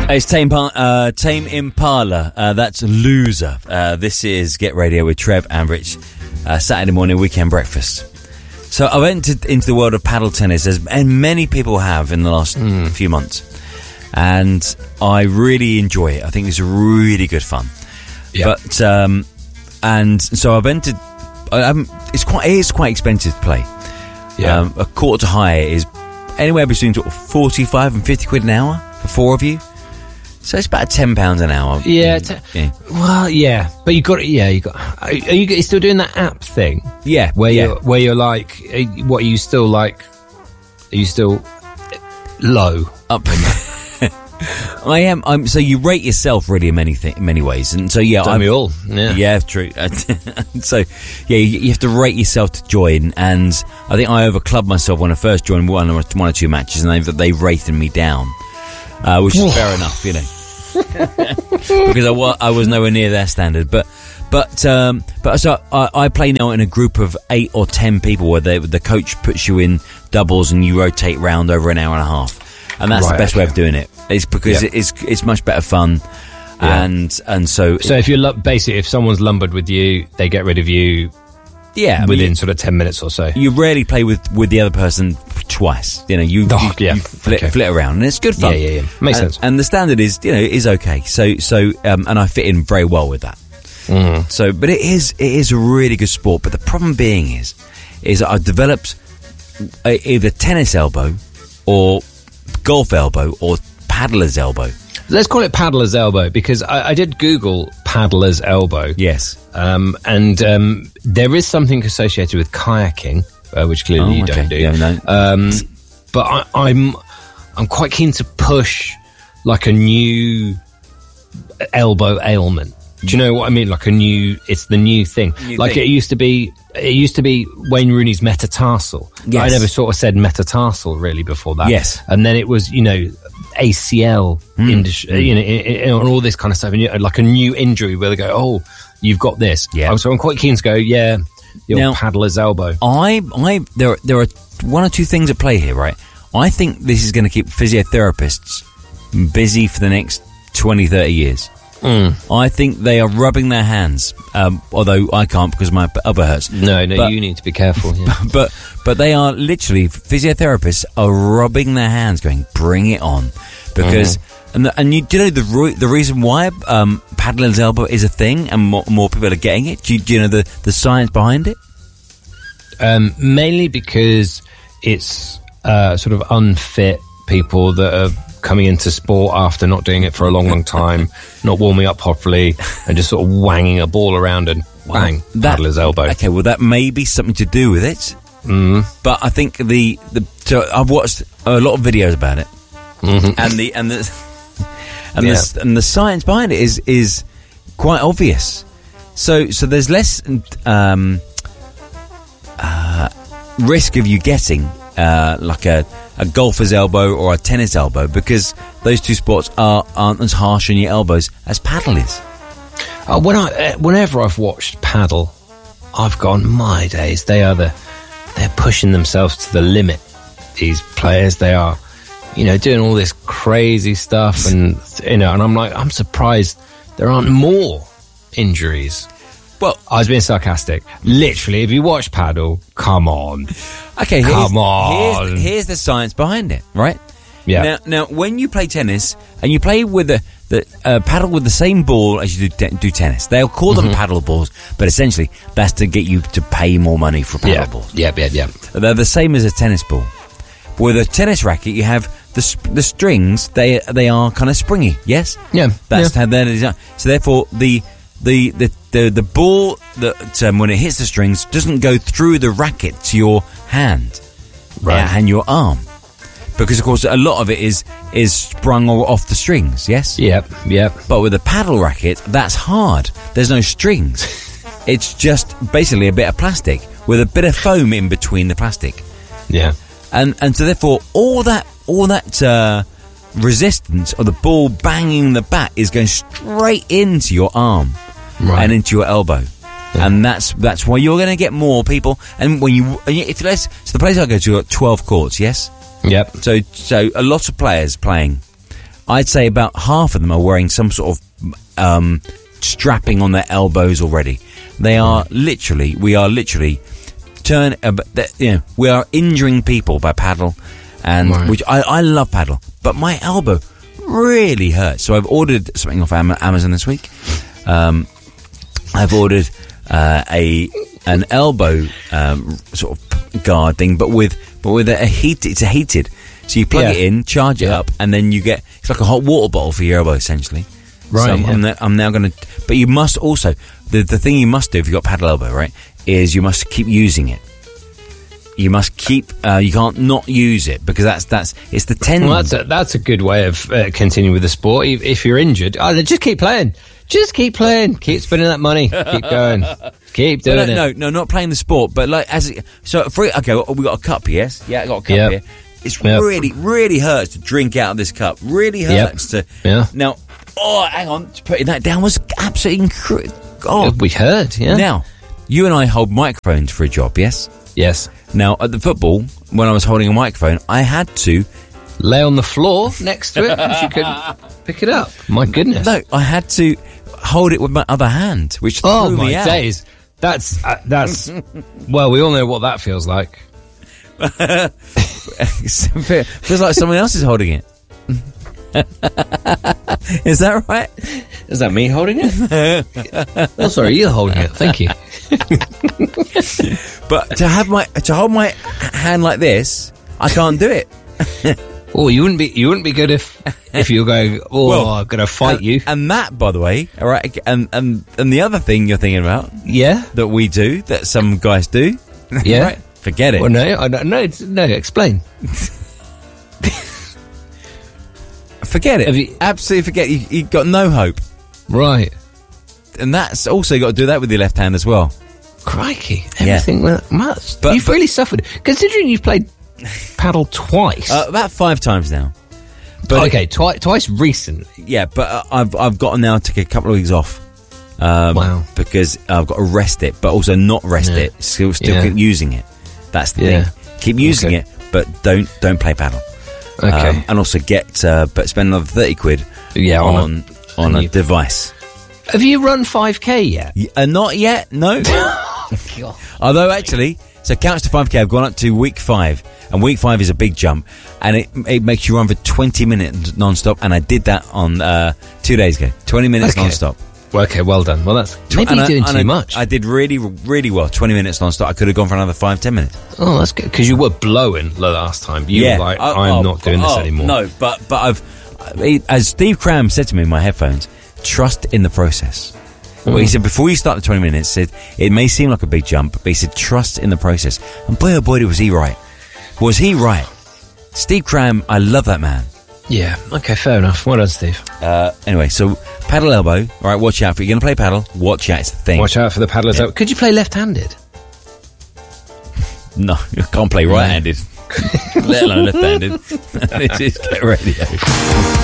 It's Tame Impala. That's Loser. This is Get Radio with Trev and Rich. Saturday morning weekend breakfast. So I've entered into the world of paddle tennis, and many people have in the last few months. And I really enjoy it. I think it's really good fun. Yeah. But and so I've entered. It is quite expensive to play. Yeah. A quarter to hire is anywhere between sort of 45 and 50 quid an hour for four of you. So it's about £10 an hour. Yeah. Well, yeah, but you got. Are you still doing that app thing? Yeah. Where you're like, what are you still like? Are you still low? Up. I am. So you rate yourself really in many ways, and so yeah, don't we all? Yeah, true. So yeah, you have to rate yourself to join, and I think I overclubbed myself when I first joined one or two matches, and they rated me down, which is fair enough, you know, because I was nowhere near their standard. But so I play now in a group of 8 or 10 people where the coach puts you in doubles and you rotate round over an hour and a half. And that's the best way of doing it. It's because it's much better fun, and so if you're basically if someone's lumbered with you, they get rid of you. Yeah, within sort of 10 minutes or so. You rarely play with the other person twice. You know, you flit around, and it's good fun. Yeah. Makes sense. And the standard is okay. So and I fit in very well with that. Mm. So, but it is a really good sport. But the problem being is I've developed either tennis elbow or golf elbow or paddler's elbow. Let's call it paddler's elbow because I did Google paddler's elbow. Yes. And there is something associated with kayaking, which clearly you don't do. Yeah, no. But I'm quite keen to push like a new elbow ailment. Do you know what I mean? Like it's the new thing. It used to be Wayne Rooney's metatarsal. Yes. I never sort of said metatarsal really before that. Yes. And then it was, ACL, and all this kind of stuff. And like a new injury where they go, oh, you've got this. Yeah. So I'm quite keen to go, your paddler's elbow. There are one or two things at play here, right? I think this is going to keep physiotherapists busy for the next 20, 30 years. I think they are rubbing their hands, although I can't because my elbow hurts. No, you need to be careful. Yeah. But they are literally, physiotherapists are rubbing their hands, going, bring it on, because and you know the reason why paddler's elbow is a thing and more people are getting it. Do you know the science behind it? Mainly because it's sort of unfit people that are coming into sport after not doing it for a long time, not warming up properly, and just sort of wanging a ball around and bang, paddler's elbow. Okay, well that may be something to do with it. But I think so I've watched a lot of videos about it, and the science behind it is quite obvious. So there's less risk of you getting like a golfer's elbow or a tennis elbow because those two sports aren't as harsh on your elbows as paddle is. Whenever I've watched paddle, I've gone, my days, they're pushing themselves to the limit. These players, they are, doing all this crazy stuff, and and I'm like, I'm surprised there aren't more injuries. Well, I was being sarcastic. Literally, if you watch paddle, come on. Okay, here's the science behind it, right? Yeah. Now, when you play tennis and you play with the paddle with the same ball as you do tennis, they'll call them paddle balls, but essentially that's to get you to pay more money for paddle balls. Yeah. They're the same as a tennis ball. But with a tennis racket, you have the strings. They are kind of springy. Yes. Yeah. That's how they're designed. So therefore, the ball that when it hits the strings doesn't go through the racket to your hand, and your arm, because of course a lot of it is sprung off the strings. Yes. Yep. But with a paddle racket, that's hard. There's no strings. It's just basically a bit of plastic with a bit of foam in between the plastic. Yeah. And so therefore all that resistance of the ball banging the bat is going straight into your arm. Right. And into your elbow, and that's why you're going to get more people. And so the place I go to got 12 courts, yes, yep. So a lot of players playing I'd say about half of them are wearing some sort of strapping on their elbows already. We are literally we are injuring people by paddle, and which I love paddle, but my elbow really hurts. So I've ordered something off Amazon this week. I've ordered an elbow sort of guard thing, but with a heat. It's a heated, so you plug it in, charge it up, and then it's like a hot water bottle for your elbow essentially. Right. So I'm now going to. But you must also the thing you must do if you've got paddle elbow, right, is you must keep using it. You must keep. You can't not use it, because it's the tendon. Well, that's a good way of continuing with the sport. If you're injured, then just keep playing. Just keep playing. Keep spending that money. Keep going. Keep doing it. No, not playing the sport, but like we got a cup. Yes, yeah, I got a cup here. It's really, really hurts to drink out of this cup. Really hurts to. Yeah. Now, hang on, putting that down was absolutely incredible. Oh, we heard. Yeah. Now, you and I hold microphones for a job. Yes. Yes. Now, at the football, when I was holding a microphone, I had to lay on the floor next to it because you couldn't pick it up. My goodness. No, I had to hold it with my other hand, which threw me out. Days. That's well, we all know what that feels like. Feels like someone else is holding it. Is that right? Is that me holding it? Oh, sorry, you're holding it. Thank you. But to hold my hand like this, I can't do it. Oh, you wouldn't be good if you were going, I'm going to fight you. And that, by the way, all right, and the other thing you're thinking about, that we do, that some guys do, right? Forget it. Well, no, explain. Forget it. Absolutely forget it. You've got no hope. Right. And that's also, you got to do that with your left hand as well. Crikey. Everything much. But you've really suffered. Considering you've played paddle twice. About 5 times now. But okay, twice recently. Yeah, but I've got to now take a couple of weeks off. Wow. Because I've got to rest it, but also not rest it. Still keep using it. That's the thing. Keep using it, but don't play paddle. Okay. And also but spend another 30 quid on a device. Have you run 5k yet? Not yet, no. Although actually, so counts to 5k, I've gone up to week 5, and week 5 is a big jump, and it makes you run for 20 minutes non-stop, and I did that on 2 days ago, 20 minutes non-stop. Well, okay, well done. Well, that's maybe you're doing too much. I did really, really well, 20 minutes non-stop. I could have gone for another 5-10 minutes. Oh, that's good, because you were blowing the last time. You were like, I'm not doing this anymore. No, but as Steve Cram said to me in my headphones, trust in the process. Well, he said, before you start the 20 minutes, said, it may seem like a big jump, but he said, trust in the process. And boy, oh boy, was he right. Was he right? Steve Cram, I love that man. Yeah, okay, fair enough. Well done, Steve. Anyway, so paddle elbow. All right, watch out. If you're going to play paddle, watch out. It's the thing. Watch out for the paddlers. Yeah. Could you play left-handed? No, you can't play right-handed. Let alone left-handed. This is Get Radio.